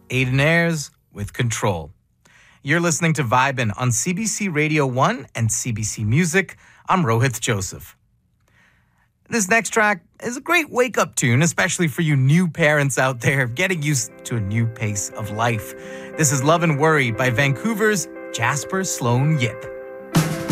Aiden Ayres with Control. You're listening to Vibin' on CBC Radio 1 and CBC Music. I'm Rohith Joseph. This next track is a great wake-up tune, especially for you new parents out there getting used to a new pace of life. This is Love and Worry by Vancouver's Jasper Sloan Yip.